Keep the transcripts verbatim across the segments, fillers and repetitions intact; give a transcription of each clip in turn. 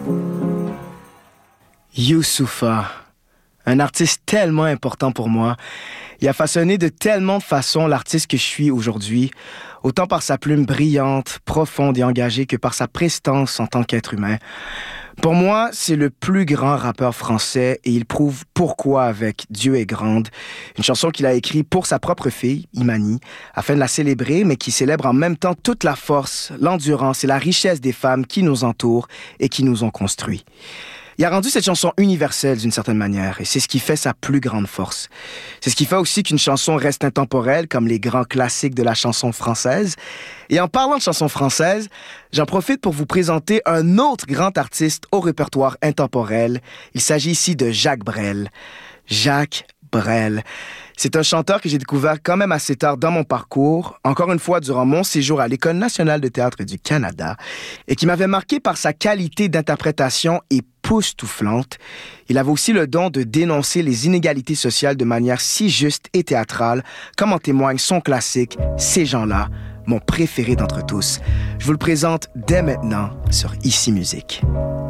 Youssoupha, un artiste tellement important pour moi. Il a façonné de tellement de façons l'artiste que je suis aujourd'hui, autant par sa plume brillante, profonde et engagée que par sa prestance en tant qu'être humain. Pour moi, c'est le plus grand rappeur français et il prouve pourquoi avec Dieu est grande, une chanson qu'il a écrite pour sa propre fille, Imani, afin de la célébrer, mais qui célèbre en même temps toute la force, l'endurance et la richesse des femmes qui nous entourent et qui nous ont construits. Il a rendu cette chanson universelle d'une certaine manière, et c'est ce qui fait sa plus grande force. C'est ce qui fait aussi qu'une chanson reste intemporelle, comme les grands classiques de la chanson française. Et en parlant de chanson française, j'en profite pour vous présenter un autre grand artiste au répertoire intemporel. Il s'agit ici de Jacques Brel. Jacques Brel. C'est un chanteur que j'ai découvert quand même assez tard dans mon parcours, encore une fois durant mon séjour à l'École nationale de théâtre du Canada, et qui m'avait marqué par sa qualité d'interprétation époustouflante. Il avait aussi le don de dénoncer les inégalités sociales de manière si juste et théâtrale, comme en témoigne son classique « Ces gens-là », mon préféré d'entre tous. Je vous le présente dès maintenant sur Ici Musique.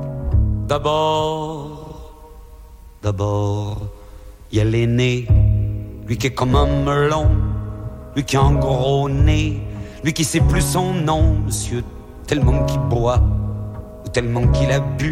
D'abord, d'abord, il y a l'aîné, lui qui est comme un melon, lui qui a un gros nez, lui qui sait plus son nom, monsieur, tellement qu'il boit, ou tellement qu'il a bu.